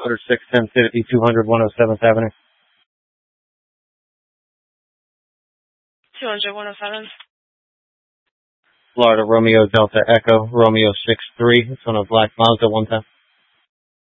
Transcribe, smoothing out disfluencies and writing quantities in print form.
Order 61050 200 107th Avenue. 200 107. Florida Romeo Delta Echo Romeo 63. It's on a black Mazda 110.